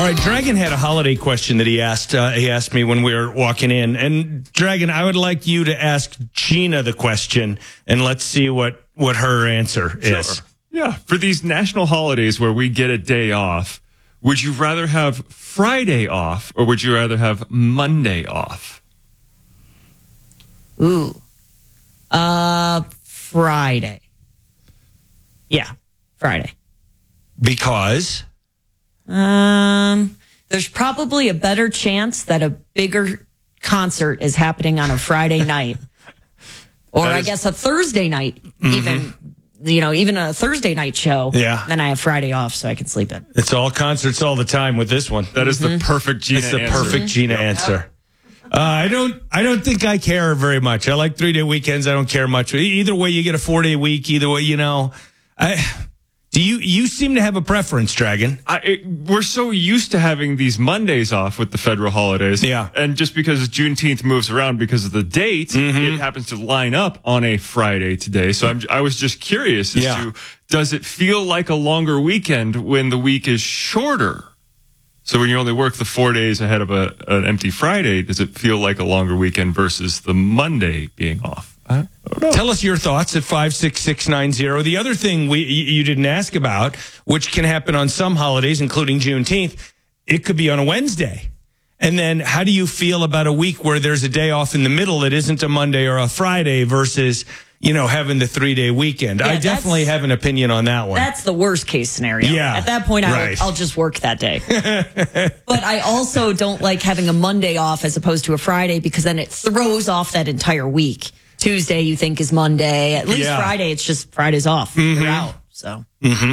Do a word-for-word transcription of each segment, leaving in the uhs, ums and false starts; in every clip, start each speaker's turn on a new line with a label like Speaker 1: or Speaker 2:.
Speaker 1: All right, Dragon had a holiday question that he asked. Uh, he asked me when we were walking in, and Dragon, I would like you to ask Gina the question, and let's see what what her answer is.
Speaker 2: Sure. Yeah, for these national holidays where we get a day off, would you rather have Friday off or would you rather have Monday off?
Speaker 3: Ooh, uh, Friday. Yeah, Friday.
Speaker 1: Because.
Speaker 3: Um, there's probably a better chance that a bigger concert is happening on a Friday night, or
Speaker 2: That
Speaker 3: I
Speaker 2: is-
Speaker 3: guess a Thursday night, even you know, even a Thursday night show.
Speaker 1: Yeah.
Speaker 3: Then I have Friday off, so I can sleep in.
Speaker 1: It's all concerts all the time with this one.
Speaker 2: That is the perfect Gina
Speaker 1: It's the
Speaker 2: answer.
Speaker 1: perfect Gina answer. Uh, I don't. I don't think I care very much. I like three day weekends. I don't care much. E- Either way, you get a four day week. Either way, you know. I do you. You seem to have a preference, Dragon.
Speaker 2: I, it, we're so used to having these Mondays off with the federal holidays.
Speaker 1: Yeah.
Speaker 2: And just because Juneteenth moves around because of the date,
Speaker 1: Mm-hmm.
Speaker 2: it happens to line up on a Friday today. So I'm, I was just curious as
Speaker 1: Yeah.
Speaker 2: to, does it feel like a longer weekend when the week is shorter? So when you only work the four days ahead of a, an empty Friday, does it feel like a longer weekend versus the Monday being off? I don't know.
Speaker 1: Tell us your thoughts at five six six nine zero. The other thing we you didn't ask about, which can happen on some holidays, including Juneteenth, it could be on a Wednesday. And then how do you feel about a week where there's a day off in the middle that isn't a Monday or a Friday versus, you know, having the three-day weekend?
Speaker 3: Yeah,
Speaker 1: I definitely
Speaker 3: that's-
Speaker 1: have an opinion on that one.
Speaker 3: That's the worst case scenario.
Speaker 1: Yeah,
Speaker 3: At that point, I
Speaker 1: right.
Speaker 3: will, I'll just work that day. But I also don't like having a Monday off as opposed to a Friday because then it throws off that entire week. Tuesday you think is Monday. At least
Speaker 1: Yeah.
Speaker 3: Friday, it's just Friday's off. You're out. So.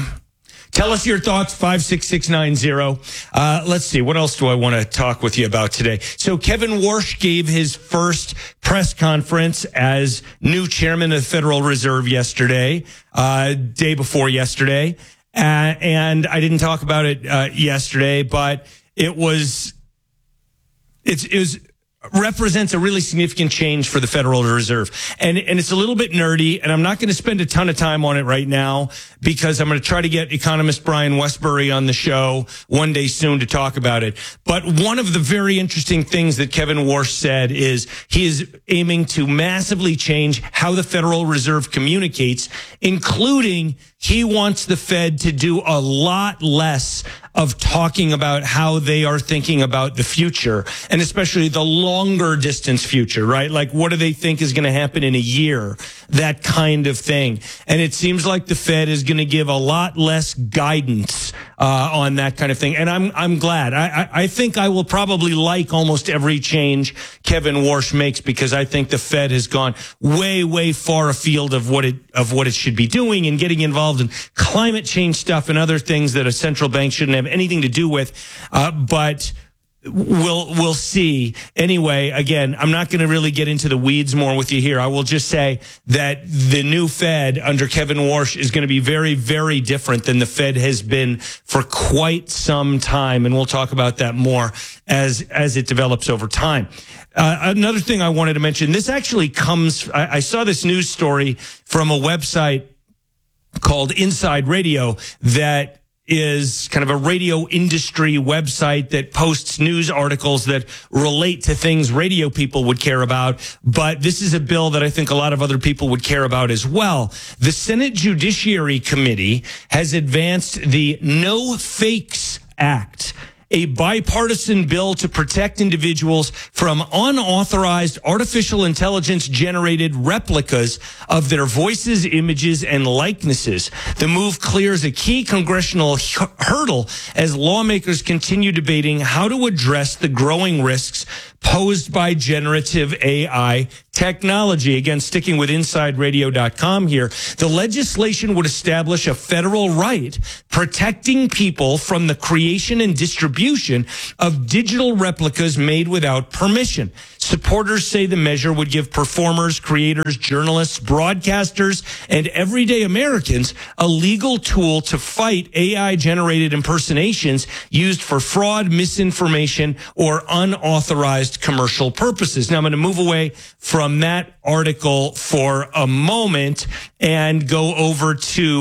Speaker 1: Tell us your thoughts, five six six nine zero. Uh, let's see, what else do I want to talk with you about today? So Kevin Warsh gave his first press conference as new chairman of the Federal Reserve yesterday, uh, day before yesterday. Uh, and I didn't talk about it uh, yesterday, but it was, it's, it was, represents a really significant change for the Federal Reserve. And, and it's a little bit nerdy, and I'm not going to spend a ton of time on it right now because I'm going to try to get economist Brian Westbury on the show one day soon to talk about it. But one of the very interesting things that Kevin Warsh said is he is aiming to massively change how the Federal Reserve communicates, including he wants the Fed to do a lot less of talking about how they are thinking about the future, and especially the longer distance future, right? Like, what do they think is going to happen in a year? That kind of thing. And it seems like the Fed is going to give a lot less guidance uh, on that kind of thing. And I'm I'm glad. I, I, I think I will probably like almost every change Kevin Warsh makes because I think the Fed has gone way, way far afield of what it of what it should be doing and getting involved in climate change stuff and other things that a central bank shouldn't have anything to do with. Uh, but We'll we'll see. Anyway, again, I'm not going to really get into the weeds more with you here. I will just say that the new Fed under Kevin Warsh is going to be very, very different than the Fed has been for quite some time, and we'll talk about that more as as it develops over time. Uh, another thing I wanted to mention, this actually comes, I, I saw this news story from a website called Inside Radio that is kind of a radio industry website that posts news articles that relate to things radio people would care about. But this is a bill that I think a lot of other people would care about as well. The Senate Judiciary Committee has advanced the No Fakes Act, a bipartisan bill to protect individuals from unauthorized artificial intelligence generated replicas of their voices, images, and likenesses. The move clears a key congressional h- hurdle as lawmakers continue debating how to address the growing risks posed by generative A I technology. Again, sticking with inside radio dot com here, the legislation would establish a federal right protecting people from the creation and distribution of digital replicas made without permission. Supporters say the measure would give performers, creators, journalists, broadcasters, and everyday Americans a legal tool to fight A I-generated impersonations used for fraud, misinformation, or unauthorized commercial purposes. Now, I'm going to move away from that article for a moment and go over to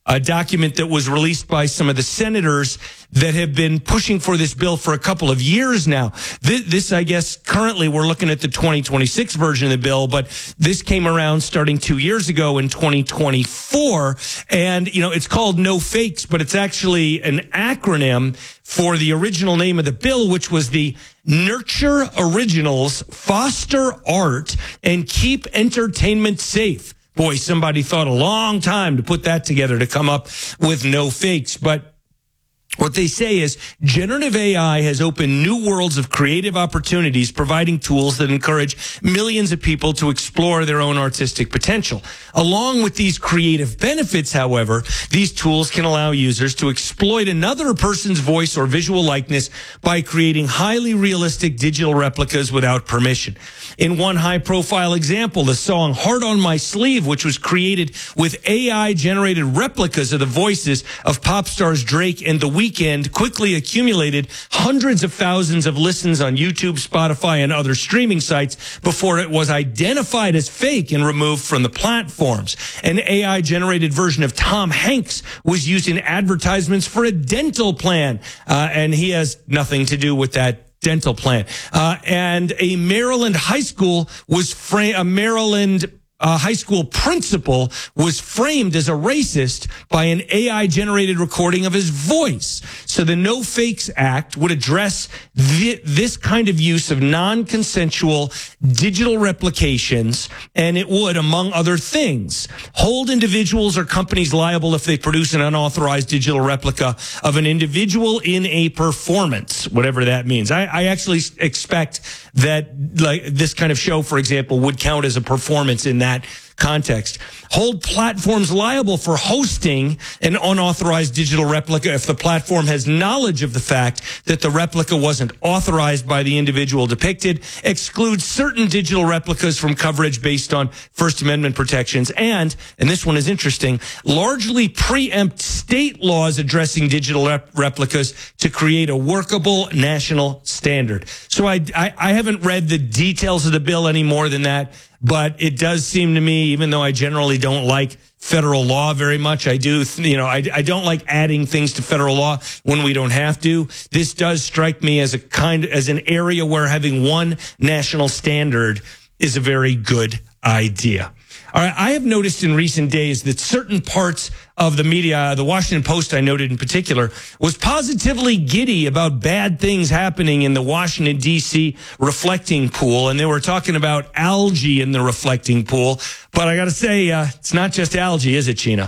Speaker 1: a document that was released by some of the senators that have been pushing for this bill for a couple of years now. This, this, I guess, currently we're looking at the twenty twenty-six version of the bill, but this came around starting two years ago in twenty twenty-four. And, you know, it's called No Fakes, but it's actually an acronym for the original name of the bill, which was the Nurture Originals, Foster Art, and Keep Entertainment Safe. Boy, somebody thought a long time to put that together to come up with No Fakes. But what they say is generative A I has opened new worlds of creative opportunities, providing tools that encourage millions of people to explore their own artistic potential. Along with these creative benefits, however, these tools can allow users to exploit another person's voice or visual likeness by creating highly realistic digital replicas without permission. In one high-profile example, the song Heart on My Sleeve, which was created with A I-generated replicas of the voices of pop stars Drake and The Weeknd, quickly accumulated hundreds of thousands of listens on YouTube, Spotify, and other streaming sites before it was identified as fake and removed from the platforms. An A I-generated version of Tom Hanks was used in advertisements for a dental plan, uh, and he has nothing to do with that dental plan. Uh, and a Maryland high school was fra- a Maryland uh, high school principal was framed as a racist by an A I-generated recording of his voice. So the No Fakes Act would address th- this kind of use of non-consensual digital replications, and it would, among other things, hold individuals or companies liable if they produce an unauthorized digital replica of an individual in a performance, whatever that means. I, I actually expect that like this kind of show, for example, would count as a performance in that context. Hold platforms liable for hosting an unauthorized digital replica if the platform has knowledge of the fact that the replica wasn't authorized by the individual depicted. Exclude certain digital replicas from coverage based on First Amendment protections. And, and this one is interesting, largely preempt state laws addressing digital rep- replicas to create a workable national standard. So I, I, I haven't read the details of the bill any more than that. But it does seem to me, even though I generally don't like federal law very much, I do, you know, I, I don't like adding things to federal law when we don't have to. This does strike me as a kind, as an area where having one national standard is a very good idea. All right, I have noticed in recent days that certain parts of the media, the Washington Post I noted in particular, was positively giddy about bad things happening in the Washington, D C reflecting pool. And they were talking about algae in the reflecting pool. But I got to say, uh, it's not just algae, is it, Sheena?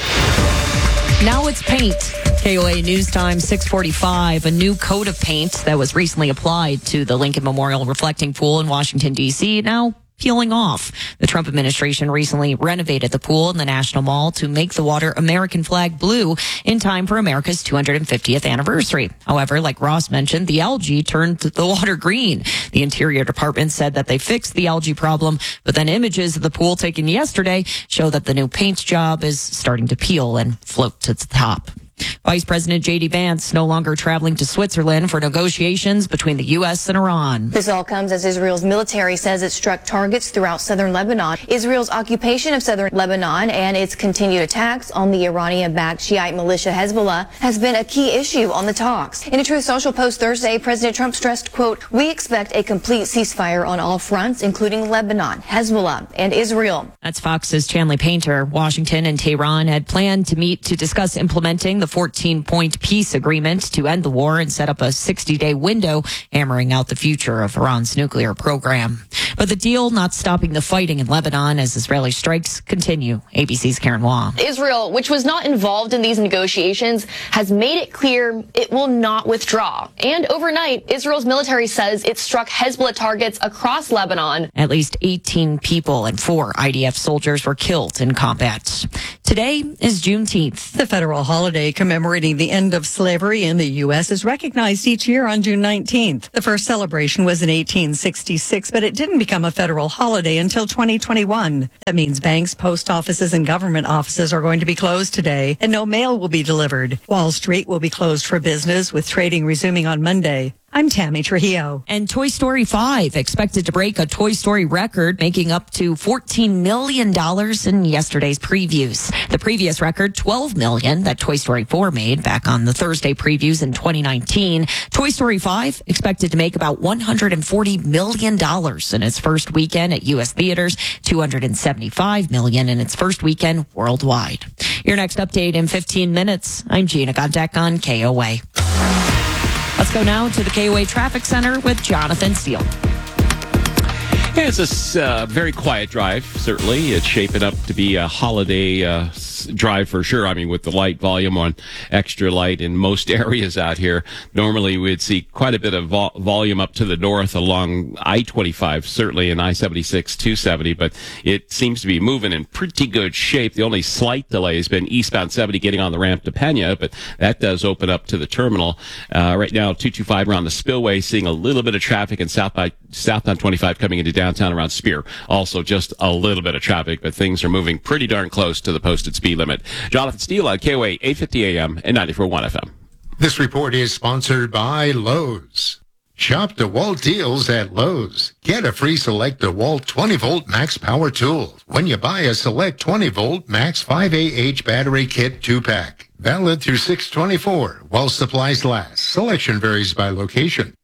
Speaker 3: Now it's paint. K O A News Time, six forty-five. A new coat of paint that was recently applied to the Lincoln Memorial reflecting pool in Washington, D C now peeling off. The Trump administration recently renovated the pool in the National Mall to make the water American flag blue in time for America's two hundred fiftieth anniversary. However, like Ross mentioned, the algae turned the water green. The Interior Department said that they fixed the algae problem, but then images of the pool taken yesterday show that the new paint job is starting to peel and float to the top. Vice President J D Vance no longer traveling to Switzerland for negotiations between the U S and Iran.
Speaker 4: This all comes as Israel's military says it struck targets throughout southern Lebanon. Israel's occupation of southern Lebanon and its continued attacks on the Iranian-backed Shiite militia Hezbollah has been a key issue on the talks. In a Truth Social post Thursday, President Trump stressed, quote, "We expect a complete ceasefire on all fronts, including Lebanon, Hezbollah, and Israel."
Speaker 3: That's Fox's Chanley Painter. Washington and Tehran had planned to meet to discuss implementing the fourteen-point peace agreement to end the war and set up a sixty-day window, hammering out the future of Iran's nuclear program. But the deal not stopping the fighting in Lebanon as Israeli strikes continue. A B C's Karen Wong.
Speaker 5: Israel, which was not involved in these negotiations, has made it clear it will not withdraw. And overnight, Israel's military says it struck Hezbollah targets across Lebanon.
Speaker 3: At least eighteen people and four I D F soldiers were killed in combat. Today is Juneteenth.
Speaker 6: The federal holiday commemorating the end of slavery in the U S is recognized each year on June nineteenth. The first celebration was in eighteen sixty-six, but it didn't become a federal holiday until twenty twenty-one. That means banks, post offices, and government offices are going to be closed today, and no mail will be delivered. Wall Street will be closed for business, with trading resuming on Monday. I'm Tammy Trujillo.
Speaker 3: And Toy Story five expected to break a Toy Story record, making up to fourteen million dollars in yesterday's previews. The previous record, twelve million dollars, that Toy Story four made back on the Thursday previews in twenty nineteen. Toy Story five expected to make about one hundred forty million dollars in its first weekend at U S theaters, two hundred seventy-five million dollars in its first weekend worldwide. Your next update in fifteen minutes. I'm Gina Godek on K O A. Let's go now to the K O A Traffic Center with Jonathan Steele.
Speaker 7: Yeah, it's a uh, very quiet drive, certainly. It's shaping up to be a holiday uh, drive for sure. I mean, with the light volume on extra light in most areas out here, normally we'd see quite a bit of vol- volume up to the north along I twenty-five, certainly in I seventy-six, two seventy, but it seems to be moving in pretty good shape. The only slight delay has been eastbound seventy getting on the ramp to Pena, but that does open up to the terminal. Uh, right now, two twenty-five around the Spillway, seeing a little bit of traffic, and south by, southbound twenty-five coming into downtown around Spear. Also just a little bit of traffic, but things are moving pretty darn close to the posted speed limit. Jonathan Steele on K O A eight fifty A M and ninety-four point one F M.
Speaker 8: This report is sponsored by Lowe's. Shop DeWalt deals at Lowe's. Get a free Select DeWalt twenty volt max power tool when you buy a Select twenty volt max five A H battery kit two pack. Valid through six twenty-four while supplies last. Selection varies by location.